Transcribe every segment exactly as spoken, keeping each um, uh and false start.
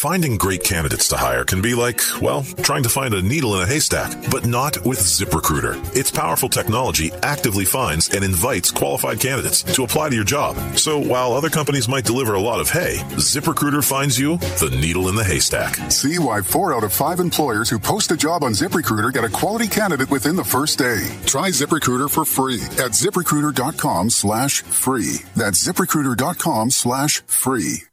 Finding great candidates to hire can be like, well, trying to find a needle in a haystack, but not with ZipRecruiter. Its powerful technology actively finds and invites qualified candidates to apply to your job. So while other companies might deliver a lot of hay, ZipRecruiter finds you the needle in the haystack. See why four out of five employers who post a job on ZipRecruiter get a quality candidate within the first day. Try ZipRecruiter for free at ZipRecruiter.com slash free. That's ZipRecruiter.com slash free.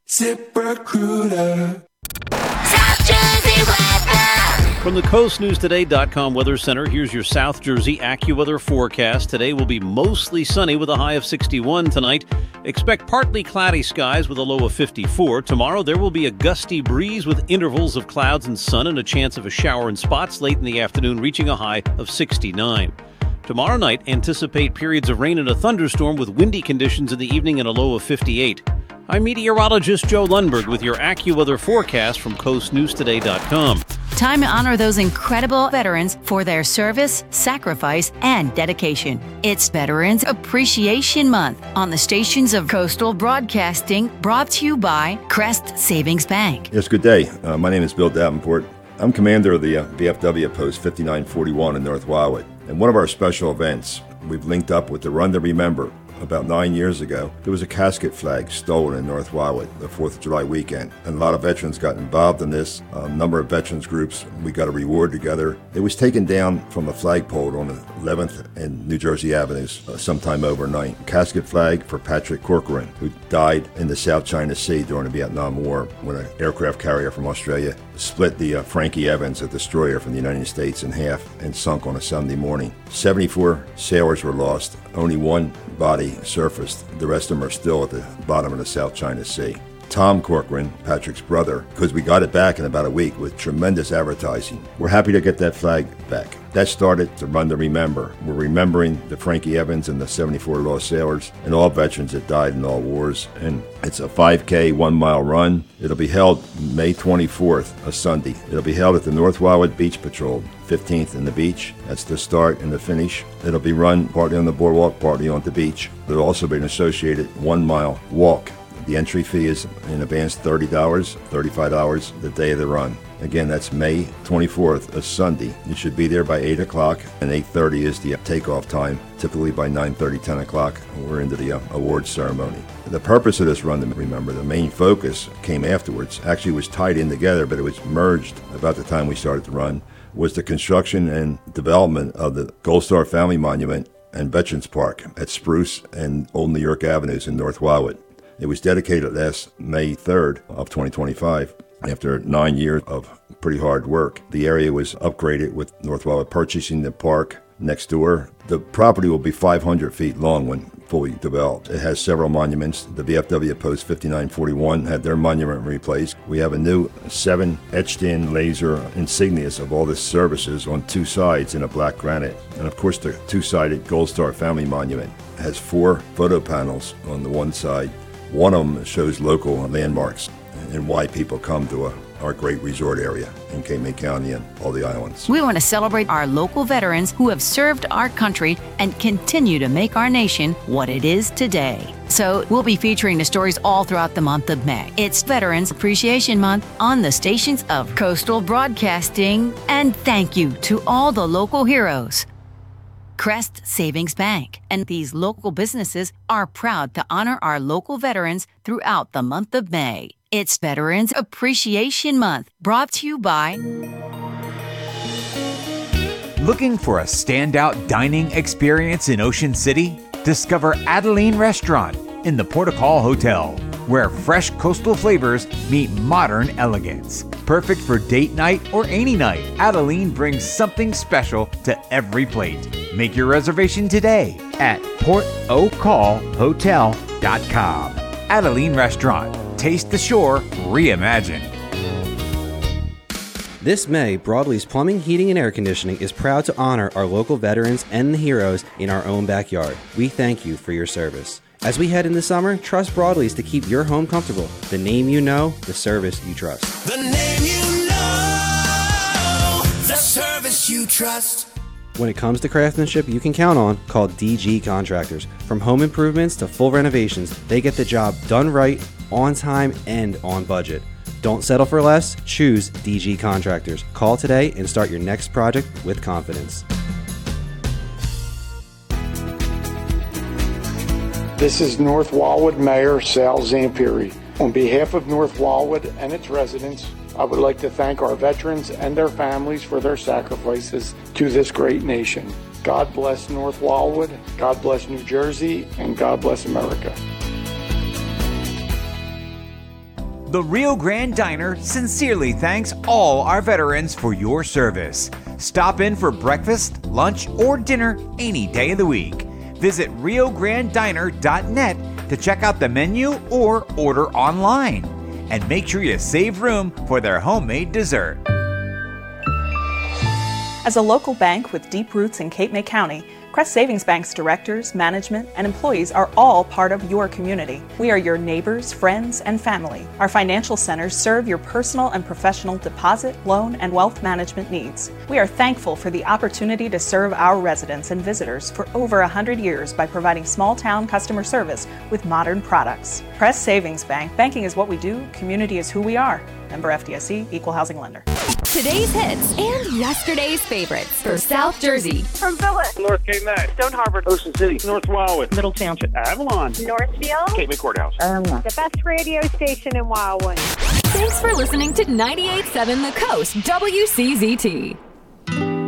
ZipRecruiter. South Jersey weather. From the coast news today dot com Weather Center, here's your South Jersey AccuWeather forecast. Today will be mostly sunny with a high of sixty-one tonight. Expect partly cloudy skies with a low of fifty-four. Tomorrow there will be a gusty breeze with intervals of clouds and sun and a chance of a shower in spots late in the afternoon, reaching a high of sixty-nine. Tomorrow night, anticipate periods of rain and a thunderstorm with windy conditions in the evening and a low of fifty-eight. I'm meteorologist Joe Lundberg with your AccuWeather forecast from coast news today dot com. Time to honor those incredible veterans for their service, sacrifice, and dedication. It's Veterans Appreciation Month on the stations of Coastal Broadcasting, brought to you by Crest Savings Bank. Yes, good day. Uh, my name is Bill Davenport. I'm commander of the uh, V F W Post fifty-nine forty-one in North Wildwood. And one of our special events, we've linked up with the Run to Remember. About nine years ago, there was a casket flag stolen in North Wildwood, the fourth of July weekend. And a lot of veterans got involved in this. A number of veterans groups, we got a reward together. It was taken down from a flagpole on eleventh and New Jersey Avenues uh, sometime overnight. Casket flag for Patrick Corcoran, who died in the South China Sea during the Vietnam War when an aircraft carrier from Australia split the uh, Frankie Evans, a destroyer from the United States, in half and sunk on a Sunday morning. seventy-four sailors were lost. Only one body surfaced. The rest of them are still at the bottom of the South China Sea. Tom Corcoran, Patrick's brother, because we got it back in about a week with tremendous advertising. We're happy to get that flag back. That started to Run to Remember. We're remembering the Frankie Evans and the seventy-four lost sailors and all veterans that died in all wars. And it's a five K, one-mile run. It'll be held May twenty-fourth, a Sunday. It'll be held at the North Wildwood Beach Patrol, fifteenth in the beach. That's the start and the finish. It'll be run partly on the boardwalk, partly on the beach. There'll also be an associated one-mile walk. The entry fee is in advance thirty dollars, thirty-five dollars the day of the run. Again, that's May twenty-fourth, a Sunday. You should be there by eight o'clock, and eight thirty is the takeoff time. Typically by nine thirty, ten o'clock, we're into the uh, awards ceremony. The purpose of this Run to Remember, the main focus came afterwards, actually was tied in together, but it was merged about the time we started to run, was the construction and development of the Gold Star Family Monument and Veterans Park at Spruce and Old New York Avenues in North Wildwood. It was dedicated last May third of twenty twenty-five. After nine years of pretty hard work, the area was upgraded with North Wildwood purchasing the park next door. The property will be five hundred feet long when fully developed. It has several monuments. The V F W Post fifty-nine forty-one had their monument replaced. We have a new seven etched-in laser insignias of all the services on two sides in a black granite. And of course, the two-sided Gold Star Family Monument has four photo panels on the one side. One of them shows local landmarks and why people come to a, our great resort area in Cape May County and all the islands. We want to celebrate our local veterans who have served our country and continue to make our nation what it is today. So we'll be featuring the stories all throughout the month of May. It's Veterans Appreciation Month on the stations of Coastal Broadcasting. And thank you to all the local heroes. Crest Savings Bank and these local businesses are proud to honor our local veterans throughout the month of May. It's Veterans Appreciation Month, brought to you by... Looking for a standout dining experience in Ocean City? Discover Adeline Restaurant in the Portugal Hotel, where fresh coastal flavors meet modern elegance. Perfect for date night or any night, Adeline brings something special to every plate. Make your reservation today at port o call hotel dot com. Adeline Restaurant. Taste the shore reimagined. This May, Broadleaf's Plumbing, Heating, and Air Conditioning is proud to honor our local veterans and the heroes in our own backyard. We thank you for your service. As we head into summer, trust Broadleaf's to keep your home comfortable. The name you know, the service you trust. The name you know, the service you trust. When it comes to craftsmanship you can count on, call D G Contractors. From home improvements to full renovations, they get the job done right, on time, and on budget. Don't settle for less. Choose D G Contractors. Call today and start your next project with confidence. This is North Wildwood Mayor Sal Zampieri. On behalf of North Wildwood and its residents, I would like to thank our veterans and their families for their sacrifices to this great nation. God bless North Wildwood, God bless New Jersey, and God bless America. The Rio Grande Diner sincerely thanks all our veterans for your service. Stop in for breakfast, lunch, or dinner any day of the week. Visit rio grande diner dot net to check out the menu or order online. And make sure you save room for their homemade dessert. As a local bank with deep roots in Cape May County, Crest Savings Bank's directors, management, and employees are all part of your community. We are your neighbors, friends, and family. Our financial centers serve your personal and professional deposit, loan, and wealth management needs. We are thankful for the opportunity to serve our residents and visitors for over one hundred years by providing small-town customer service with modern products. Crest Savings Bank. Banking is what we do. Community is who we are. Member F D I C, Equal Housing Lender. Today's hits and yesterday's favorites for South Jersey. From Phyllis, North Cape May, Stone Harbor, Ocean City, North Wildwood, Middle Township, Avalon, Northfield, Cape May Courthouse, Irma. The best radio station in Wildwood. Thanks for listening to ninety-eight point seven The Coast W C Z T.